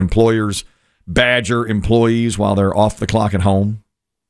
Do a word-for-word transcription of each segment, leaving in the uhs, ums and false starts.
employers badger employees while they're off the clock at home?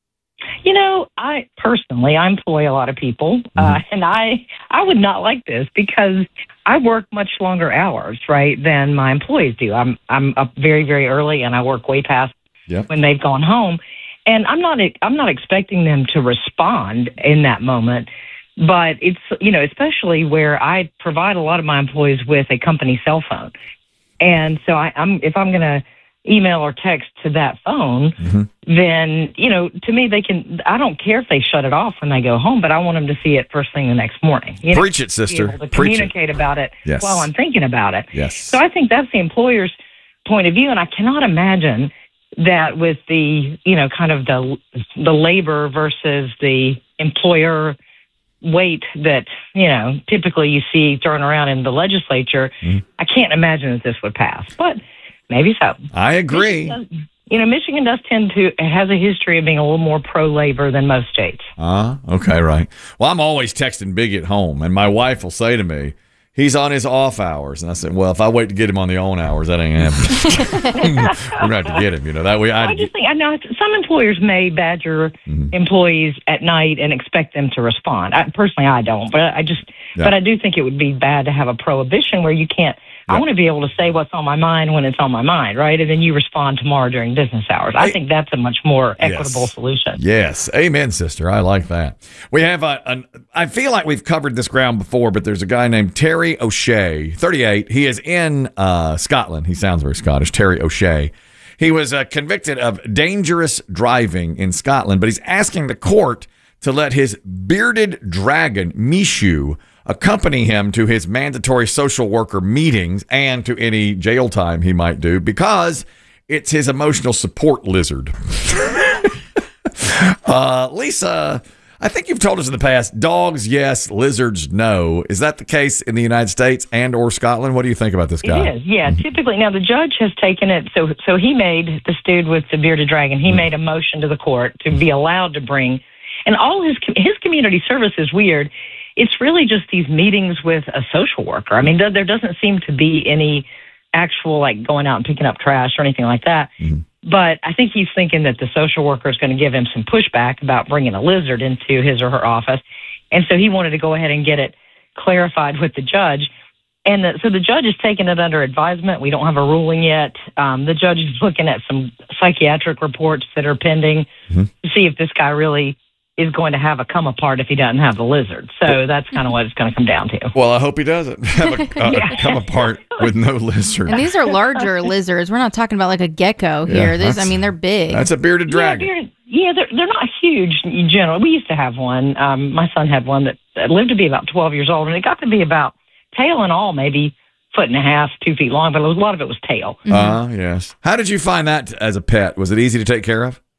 You know, I personally, I employ a lot of people, mm-hmm. uh, and I I would not like this because I work much longer hours, right, than my employees do. I'm I'm up very, very early, and I work way past yep. when they've gone home. And I'm not I'm not expecting them to respond in that moment, but it's, you know, especially where I provide a lot of my employees with a company cell phone. And so I, I'm if I'm going to email or text to that phone, mm-hmm. then, you know, to me, they can, I don't care if they shut it off when they go home, but I want them to see it first thing the next morning. You know, Preach it, sister. Be able to Preach communicate it. about it yes. while I'm thinking about it. Yes. So I think that's the employer's point of view, and I cannot imagine that with the, you know, kind of the the labor versus the employer weight that, you know, typically you see thrown around in the legislature, mm-hmm. I can't imagine that this would pass. But maybe so. I agree. Michigan does, you know, Michigan does tend to, has a history of being a little more pro-labor than most states. Ah, uh, okay, right. Well, I'm always texting Biggie at home, and my wife will say to me, he's on his off hours. And I said, well, if I wait to get him on the on hours, that ain't happening. We're going to have to get him, you know. That way, I, I just think, I know some employers may badger mm-hmm. employees at night and expect them to respond. I, personally, I don't, but I just, yeah. but I do think it would be bad to have a prohibition where you can't. I want to be able to say what's on my mind when it's on my mind, right? And then you respond tomorrow during business hours. I think that's a much more equitable yes. solution. Yes. Amen, sister. I like that. We have a, an, I feel like we've covered this ground before, but there's a guy named Terry O'Shea, thirty-eight. He is in uh, Scotland. He sounds very Scottish. Terry O'Shea. He was uh, convicted of dangerous driving in Scotland, but he's asking the court to let his bearded dragon, Mishu, accompany him to his mandatory social worker meetings and to any jail time he might do because it's his emotional support lizard. uh, Lisa, I think you've told us in the past, dogs, yes, lizards, no. Is that the case in the United States and or Scotland? What do you think about this guy? It is, yeah. Mm-hmm. Typically, now the judge has taken it, so so he made, this dude with the bearded dragon, he mm-hmm. made a motion to the court to be allowed to bring, and all his his community service is weird. It's really just these meetings with a social worker. I mean, there, there doesn't seem to be any actual, like, going out and picking up trash or anything like that. Mm-hmm. But I think he's thinking that the social worker is going to give him some pushback about bringing a lizard into his or her office. And so he wanted to go ahead and get it clarified with the judge. And the, so the judge is taking it under advisement. We don't have a ruling yet. Um, the judge is looking at some psychiatric reports that are pending mm-hmm. to see if this guy really is going to have a come apart if he doesn't have the lizard. So that's kind of what it's going to come down to. Well, I hope he doesn't have a, a yeah. come apart with no lizard. And these are larger lizards. We're not talking about like a gecko here. Yeah, These, I mean, they're big. That's a bearded dragon. Yeah, bearded, yeah they're, they're not huge in general. We used to have one. Um, my son had one that, that lived to be about twelve years old, and it got to be about, tail and all, maybe foot and a half, two feet long, but a lot of it was tail. Ah, mm-hmm. uh, yes. How did you find that as a pet? Was it easy to take care of?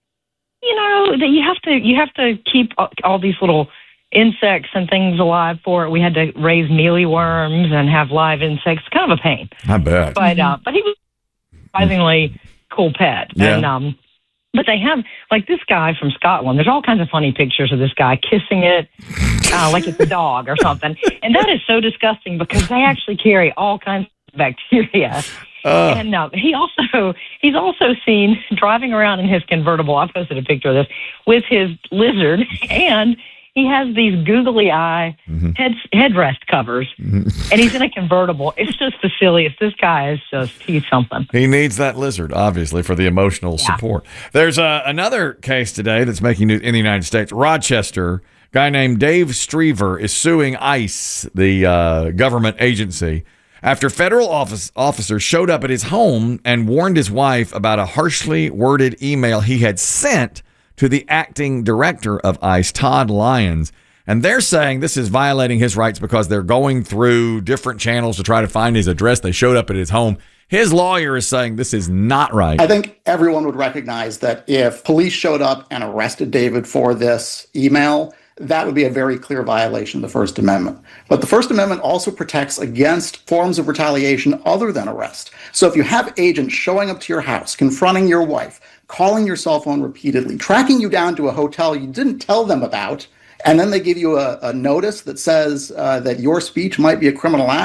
You know, that you have to you have to keep all these little insects and things alive for it. We had to raise mealyworms and have live insects. Kind of a pain. I bet. But uh, but he was a surprisingly cool pet. Yeah. And um, but they have, like this guy from Scotland. There's all kinds of funny pictures of this guy kissing it uh, like it's a dog or something. And that is so disgusting because they actually carry all kinds of bacteria. Uh, and uh, he also he's also seen driving around in his convertible. I posted a picture of this with his lizard, and he has these googly eye mm-hmm. head headrest covers, mm-hmm. and he's in a convertible. It's just the silliest. This guy is just he's something. He needs that lizard, obviously, for the emotional yeah. support. There's uh, another case today that's making news in the United States. Rochester, guy named Dave Strever is suing ICE, the uh, government agency, after federal office officers showed up at his home and warned his wife about a harshly worded email he had sent to the acting director of ICE, Todd Lyons. And they're saying this is violating his rights because they're going through different channels to try to find his address. They showed up at his home. His lawyer is saying this is not right. I think everyone would recognize that if police showed up and arrested David for this email, that would be a very clear violation of the First Amendment. But the First Amendment also protects against forms of retaliation other than arrest. So if you have agents showing up to your house, confronting your wife, calling your cell phone repeatedly, tracking you down to a hotel you didn't tell them about, and then they give you a, a notice that says uh, that your speech might be a criminal act,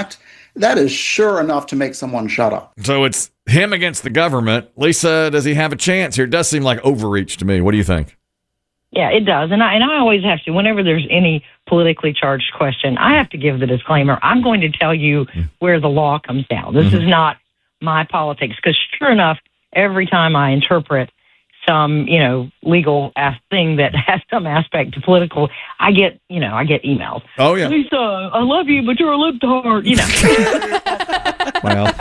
that is sure enough to make someone shut up. So it's him against the government. Lisa, does he have a chance here? It does seem like overreach to me. What do you think? Yeah, it does. And I, and I always have to, whenever there's any politically charged question, I have to give the disclaimer. I'm going to tell you where the law comes down. This mm-hmm. is not my politics. Because sure enough, every time I interpret some, you know, legal ass thing that has some aspect to political, I get, you know, I get emails. Oh, yeah. Lisa, I love you, but you're a libtard, you know. Well.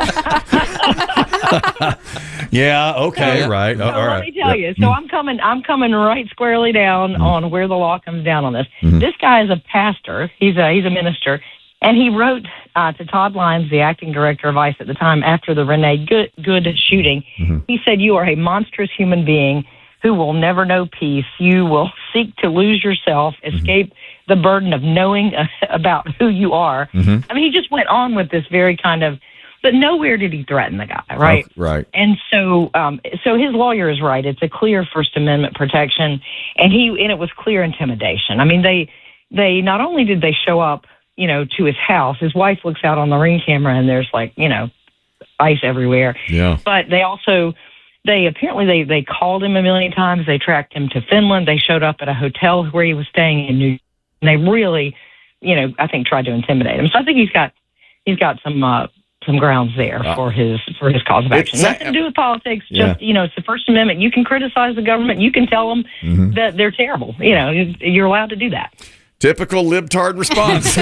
Yeah, okay, so, right. So oh, all let right. me tell yep. you. So I'm coming I'm coming right squarely down mm-hmm. on where the law comes down on this. Mm-hmm. This guy is a pastor. He's a he's a minister. And he wrote uh, to Todd Lyons, the acting director of ICE at the time, after the Renee Good, Good shooting. Mm-hmm. He said, "You are a monstrous human being who will never know peace. You will seek to lose yourself, escape mm-hmm. the burden of knowing uh, about who you are." Mm-hmm. I mean, he just went on with this very kind of, but nowhere did he threaten the guy, right? Oh, right. And so, um, so his lawyer is right. It's a clear First Amendment protection, and he and it was clear intimidation. I mean, they they not only did they show up, you know, to his house. His wife looks out on the Ring camera, and there's like, you know, ice everywhere. Yeah. But they also, they apparently they they called him a million times. They tracked him to Finland. They showed up at a hotel where he was staying in New York. And they really, you know, I think tried to intimidate him. So I think he's got he's got some. Uh, some grounds there uh, for his for his cause of action. It's, Nothing to do with politics. Yeah. Just, you know, it's the First Amendment. You can criticize the government. You can tell them mm-hmm. that they're terrible. You know, you're allowed to do that. Typical libtard response.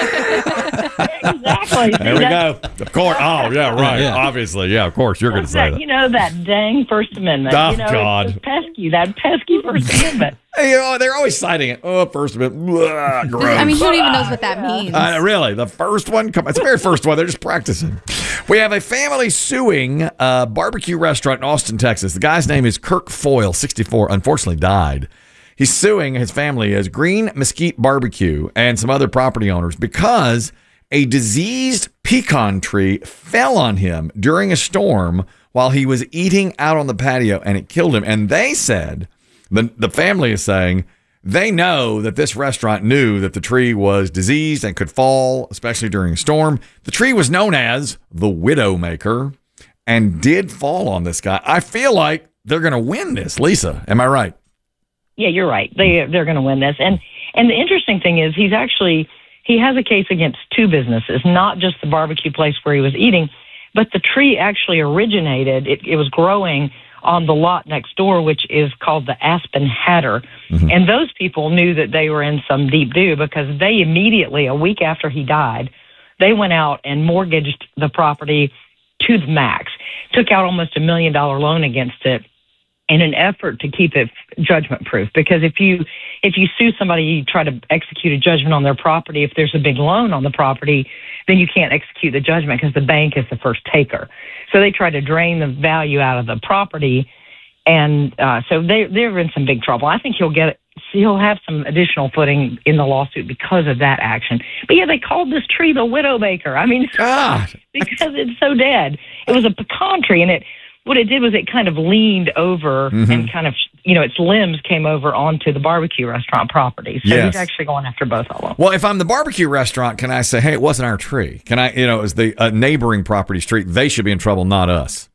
Exactly. There we go. Of course. Oh, yeah, right. Yeah. Obviously. Yeah, of course. You're going to say that. You know, that dang First Amendment. Oh, you know, God. It's pesky. That pesky First Amendment. Hey, you know, they're always citing it. Oh, First Amendment. Blah, gross. I mean, who even knows what that means? Uh, really? The first one? Come on. It's the very first one. They're just practicing. We have a family suing a barbecue restaurant in Austin, Texas. The guy's name is Kirk Foyle, sixty-four, unfortunately died. He's suing his family as Green Mesquite Barbecue and some other property owners because a diseased pecan tree fell on him during a storm while he was eating out on the patio, and it killed him. And they said, the, the family is saying, they know that this restaurant knew that the tree was diseased and could fall, especially during a storm. The tree was known as the Widowmaker and did fall on this guy. I feel like they're going to win this. Lisa, am I right? Yeah, you're right. They they're going to win this. And and the interesting thing is he's actually he has a case against two businesses, not just the barbecue place where he was eating, but the tree actually originated. It, it was growing on the lot next door, which is called the Aspen Hatter. Mm-hmm. And those people knew that they were in some deep doo because they immediately, a week after he died, they went out and mortgaged the property to the max, took out almost a million dollar loan against it in an effort to keep it judgment proof. Because if you if you sue somebody, you try to execute a judgment on their property. If there's a big loan on the property, then you can't execute the judgment because the bank is the first taker. So they try to drain the value out of the property, and uh, so they they're in some big trouble. I think he'll get he'll have some additional footing in the lawsuit because of that action. But yeah, they called this tree the Widowmaker. I mean, God, because it's so dead. It was a pecan tree, and it. What it did was it kind of leaned over mm-hmm. and kind of, you know, its limbs came over onto the barbecue restaurant property. So yes. he's actually going after both of them. Well, if I'm the barbecue restaurant, can I say, hey, it wasn't our tree? Can I, you know, as the uh, neighboring property street, they should be in trouble, not us.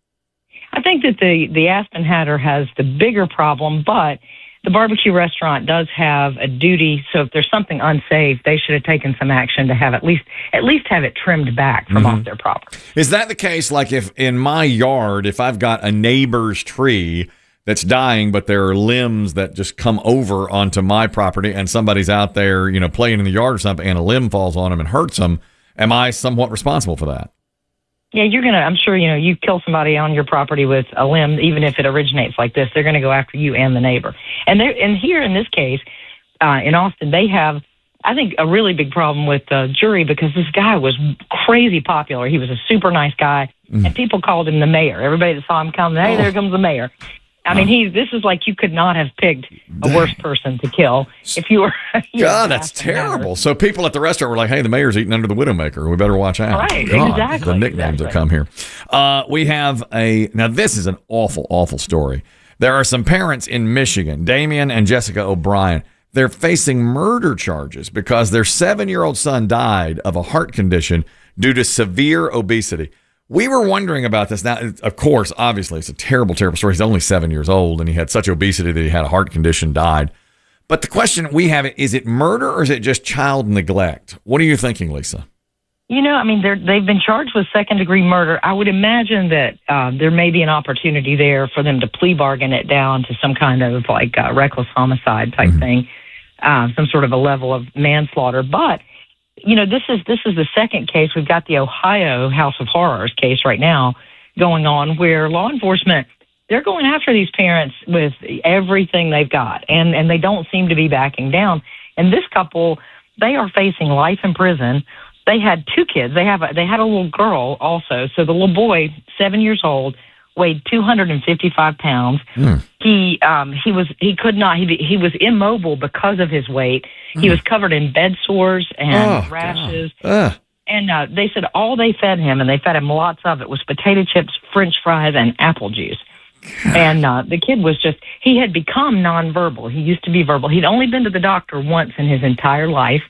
I think that the, the Aspen Hatter has the bigger problem, but the barbecue restaurant does have a duty. So if there's something unsafe, they should have taken some action to have at least at least have it trimmed back from mm-hmm. off their property. Is that the case? Like if in my yard, if I've got a neighbor's tree that's dying, but there are limbs that just come over onto my property, and somebody's out there, you know, playing in the yard or something, and a limb falls on them and hurts them, am I somewhat responsible for that? Yeah, you're going to, I'm sure, you know, you kill somebody on your property with a limb, even if it originates like this, they're going to go after you and the neighbor. And they and here in this case, uh, in Austin, they have, I think, a really big problem with the jury because this guy was crazy popular. He was a super nice guy, mm. and people called him the mayor. Everybody that saw him come, hey, oh. there comes the mayor. I mean, he. This is like you could not have picked a worse person to kill if you were. You God, that's terrible. So people at the restaurant were like, "Hey, the mayor's eating under the Widowmaker. We better watch out." Right, God, exactly. The nicknames exactly. that come here. Uh, we have a now. This is an awful, awful story. There are some parents in Michigan, Damian and Jessica O'Brien. They're facing murder charges because their seven-year-old son died of a heart condition due to severe obesity. We were wondering about this. Now, of course, obviously, it's a terrible, terrible story. He's only seven years old, and he had such obesity that he had a heart condition, died. But the question we have, is it murder or is it just child neglect? What are you thinking, Lisa? You know, I mean, they're, they've been charged with second-degree murder. I would imagine that uh, there may be an opportunity there for them to plea bargain it down to some kind of, like, uh, reckless homicide type mm-hmm. thing, uh, some sort of a level of manslaughter. But you know, this is this is the second case. We've got the Ohio House of Horrors case right now going on where law enforcement, they're going after these parents with everything they've got, and, and they don't seem to be backing down. And this couple, they are facing life in prison. They had two kids. They have a, they had a little girl also. So the little boy, seven years old, weighed two hundred fifty-five pounds. Mm. He um, he was he could not he he was immobile because of his weight. Mm. He was covered in bed sores and oh, rashes. Uh. And uh, they said all they fed him, and they fed him lots of it, was potato chips, French fries, and apple juice. God. And uh, the kid was just he had become nonverbal. He used to be verbal. He'd only been to the doctor once in his entire life.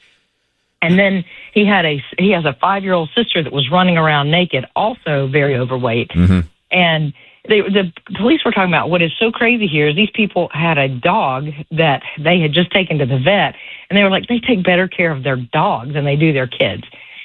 And then he had a he has a five-year-old sister that was running around naked, also very overweight. Mm-hmm. And they, the police were talking about what is so crazy here is these people had a dog that they had just taken to the vet, and they were like, they take better care of their dogs than they do their kids.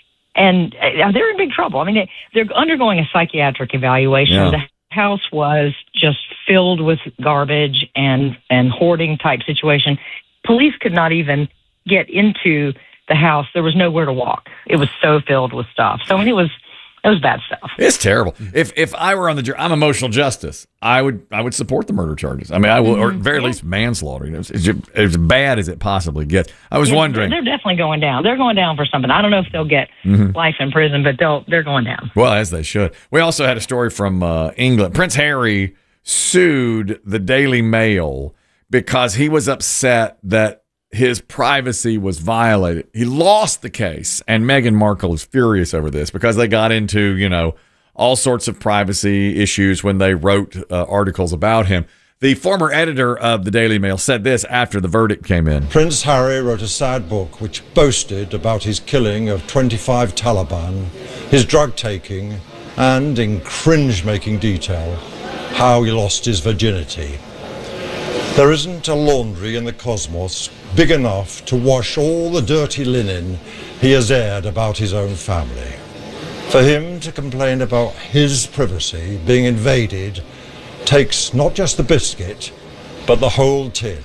And uh, they're in big trouble. I mean, they, they're undergoing a psychiatric evaluation. Yeah. The house was just filled with garbage and, and hoarding type situation. Police could not even get into the house. There was nowhere to walk. It was so filled with stuff. So I mean, it was It was bad stuff. It's terrible. If if I were on the jury, I'm emotional justice. I would I would support the murder charges. I mean, I will, or at very yeah. least manslaughter. You know, it's, it's as bad as it possibly gets. I was yeah, wondering. They're definitely going down. They're going down for something. I don't know if they'll get mm-hmm. life in prison, but they'll they're going down. Well, as they should. We also had a story from uh, England. Prince Harry sued the Daily Mail because he was upset that his privacy was violated. He lost the case, and Meghan Markle is furious over this because they got into, you know, all sorts of privacy issues when they wrote uh, articles about him. The former editor of the Daily Mail said this after the verdict came in. Prince Harry wrote a sad book which boasted about his killing of twenty-five Taliban, his drug taking, and, in cringe-making detail, how he lost his virginity. There isn't a laundry in the cosmos big enough to wash all the dirty linen he has aired about his own family. For him to complain about his privacy being invaded takes not just the biscuit, but the whole tin.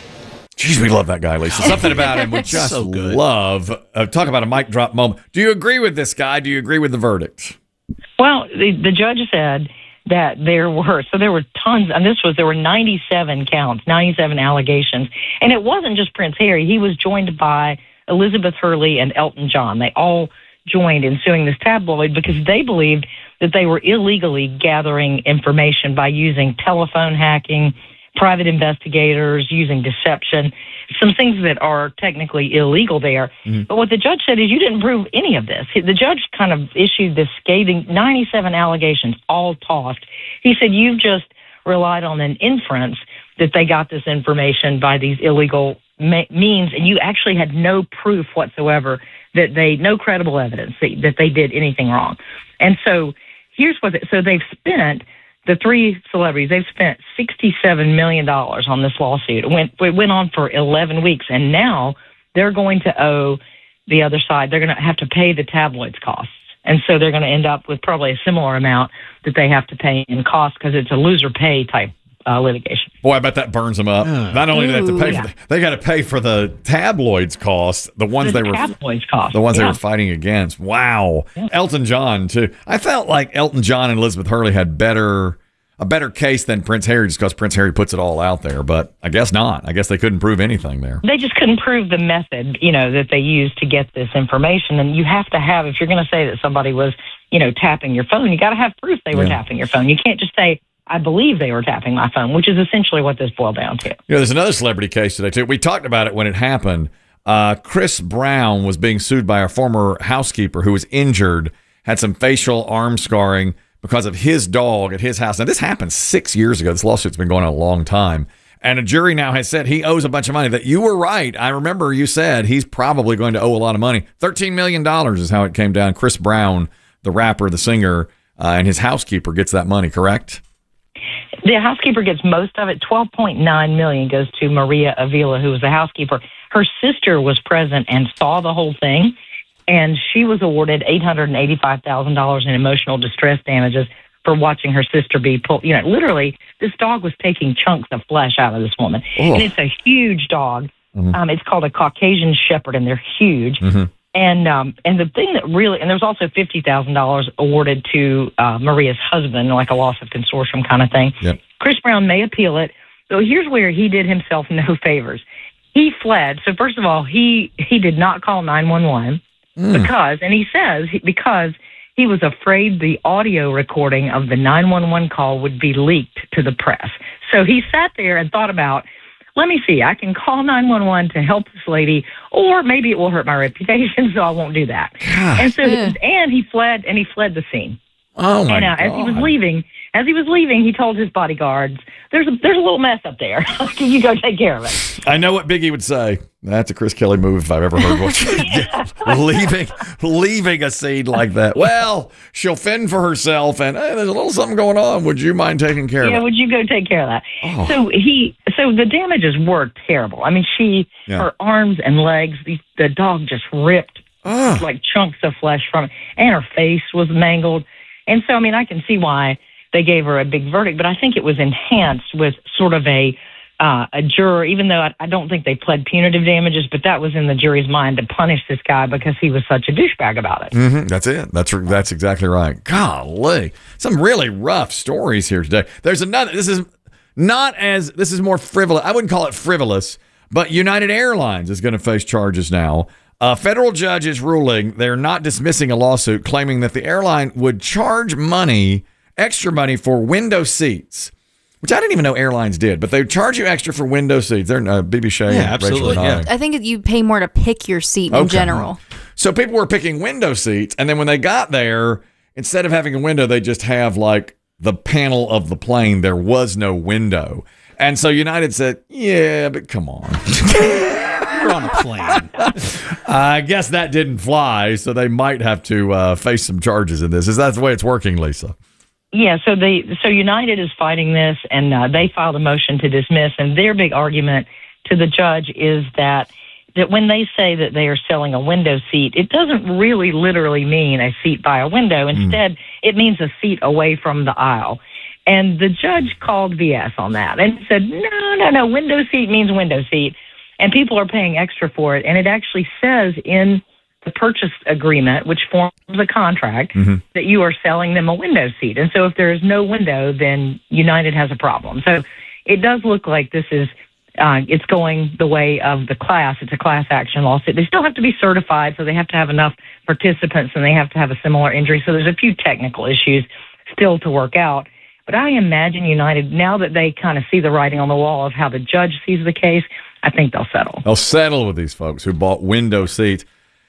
Jeez, we love that guy, Lisa. Something about him we just so love. Uh, talk about a mic drop moment. Do you agree with this guy? Do you agree with the verdict? Well, the, the judge said that there were, so there were tons, and this was, there were ninety-seven counts, ninety-seven allegations. And it wasn't just Prince Harry. He was joined by Elizabeth Hurley and Elton John. They all joined in suing this tabloid because they believed that they were illegally gathering information by using telephone hacking, private investigators, using deception, some things that are technically illegal there. Mm-hmm. But what the judge said is you didn't prove any of this. The judge kind of issued this scathing ninety-seven allegations, all tossed. He said you've just relied on an inference that they got this information by these illegal ma- means, and you actually had no proof whatsoever that they, no credible evidence that, that they did anything wrong. And so here's what, the, so they've spent, the three celebrities, they've spent sixty-seven million dollars on this lawsuit. It went, it went on for eleven weeks, and now they're going to owe the other side. They're going to have to pay the tabloid's costs. And so they're going to end up with probably a similar amount that they have to pay in costs because it's a loser pay type uh, litigation. Boy, I bet that burns them up. Uh, Not only do they have to pay yeah. for the, they got to pay for the tabloids' costs, the ones the they were tabloids costs, the ones yeah. they were fighting against. Wow, yeah. Elton John too. I felt like Elton John and Elizabeth Hurley had better a better case than Prince Harry just because Prince Harry puts it all out there. But I guess not. I guess they couldn't prove anything there. They just couldn't prove the method, you know, that they used to get this information. And you have to have, if you're going to say that somebody was, you know, tapping your phone, you got to have proof they were yeah. tapping your phone. You can't just say, I believe they were tapping my phone, which is essentially what this boiled down to. You know, there's another celebrity case today, too. We talked about it when it happened. Uh, Chris Brown was being sued by a former housekeeper who was injured, had some facial arm scarring because of his dog at his house. Now, this happened six years ago. This lawsuit's been going on a long time. And a jury now has said he owes a bunch of money. That you were right. I remember you said he's probably going to owe a lot of money. thirteen million dollars is how it came down. Chris Brown, the rapper, the singer, uh, and his housekeeper gets that money, correct? The housekeeper gets most of it. twelve point nine million dollars goes to Maria Avila, who was the housekeeper. Her sister was present and saw the whole thing, and she was awarded eight hundred eighty-five thousand dollars in emotional distress damages for watching her sister be pulled. You know, literally, this dog was taking chunks of flesh out of this woman. Oh. And it's a huge dog. Mm-hmm. Um, it's called a Caucasian Shepherd, and they're huge. Mm-hmm. And um, and the thing that really, and there's also fifty thousand dollars awarded to uh, Maria's husband, like a loss of consortium kind of thing. Yep. Chris Brown may appeal it. So here's where he did himself no favors. He fled. So first of all, he, he did not call nine one one mm. because, and he says, because he was afraid the audio recording of the nine one one call would be leaked to the press. So he sat there and thought about, let me see, I can call nine one one to help this lady, or maybe it will hurt my reputation, so I won't do that. God. And so, and he fled, and he fled the scene. Oh my and, uh, God. As he was leaving, as he was leaving, he told his bodyguards, "There's a there's a little mess up there. Can you go take care of it?" I know what Biggie would say. That's a Chris Kelly move if I've ever heard one. yeah. leaving leaving a scene like that. Well, she'll fend for herself, and hey, there's a little something going on. Would you mind taking care yeah, of it? Yeah, would you go take care of that? Oh. So he, so the damages were terrible. I mean, she, yeah. her arms and legs, the, the dog just ripped oh. like chunks of flesh from it, and her face was mangled. And so, I mean, I can see why they gave her a big verdict, but I think it was enhanced with sort of a uh, a juror, even though I, I don't think they pled punitive damages, but that was in the jury's mind to punish this guy because he was such a douchebag about it. Mm-hmm. That's it. That's that's exactly right. Golly. Some really rough stories here today. There's another, this is not as, this is more frivolous. I wouldn't call it frivolous, but United Airlines is going to face charges now. A federal judge is ruling they're not dismissing a lawsuit claiming that the airline would charge money, extra money for window seats, which I didn't even know airlines did, but they charge you extra for window seats. They're uh, B B Shea, yeah, absolutely. Rachel and I. Yeah. I think you pay more to pick your seat in okay. general. So people were picking window seats, and then when they got there, instead of having a window, they just have like the panel of the plane. There was no window. And so United said, yeah, but come on. You're on a plane. I guess that didn't fly, so they might have to uh, face some charges in this. Is that the way it's working, Lisa? Yeah, so they so United is fighting this, and uh, they filed a motion to dismiss, and their big argument to the judge is that that when they say that they are selling a window seat, it doesn't really literally mean a seat by a window. Instead, mm. it means a seat away from the aisle. And the judge called B S on that and said, no, no, no, window seat means window seat, and people are paying extra for it. And it actually says in the purchase agreement, which forms the contract, mm-hmm. that you are selling them a window seat. And so if there is no window, then United has a problem. So it does look like this is, uh, it's going the way of the class. It's a class action lawsuit. They still have to be certified, so they have to have enough participants, and they have to have a similar injury. So there's a few technical issues still to work out. But I imagine United, now that they kind of see the writing on the wall of how the judge sees the case, I think they'll settle. They'll settle with these folks who bought window seats.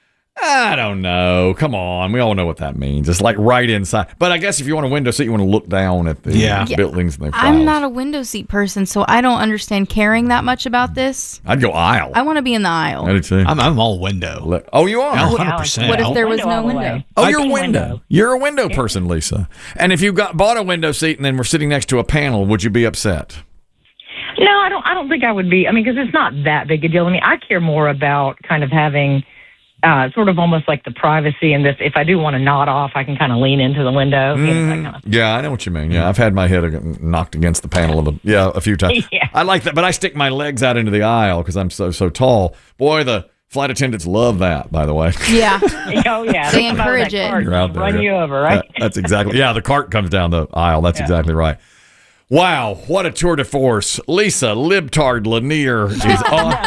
I don't know. Come on. We all know what that means. It's like right inside. But I guess if you want a window seat, you want to look down at the yeah. buildings and the files. I'm not a window seat person, so I don't understand caring that much about this. I'd go aisle. I want to be in the aisle. I do too. I'm, I'm all window. Oh, you are? one hundred percent. What if there was no window? Oh, you're a window. window. You're a window person, Lisa. And if you got bought a window seat and then we're sitting next to a panel, would you be upset? No, I don't. I don't think I would be. I mean, because it's not that big a deal. I mean, I care more about kind of having uh, sort of almost like the privacy and this. If I do want to nod off, I can kind of lean into the window. Mm, you know, that kind of yeah, I know what you mean. Yeah, I've had my head knocked against the panel of a yeah a few times. Yeah. I like that, but I stick my legs out into the aisle because I'm so so tall. Boy, the flight attendants love that, by the way. Yeah. Oh, yeah. They encourage it. You're out there. Run you over, right? That, that's exactly. Yeah, the cart comes down the aisle. That's yeah. exactly right. Wow, what a tour de force. Lisa Libtard Lanier is on.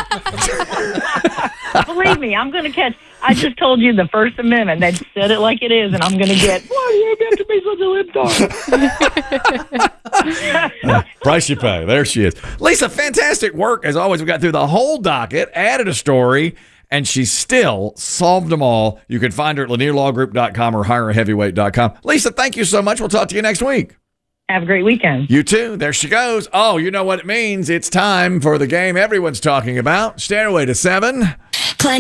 Believe me, I'm going to catch. I just told you the First Amendment. They said it like it is, and I'm going to get, why do you have to be such a libtard? Price you pay. There she is. Lisa, fantastic work. As always, we got through the whole docket, added a story, and she still solved them all. You can find her at Lanier Law Group dot com or hire a heavyweight dot com. Lisa, thank you so much. We'll talk to you next week. Have a great weekend. You too. There she goes. Oh, you know what it means. It's time for the game everyone's talking about. Stairway to Seven.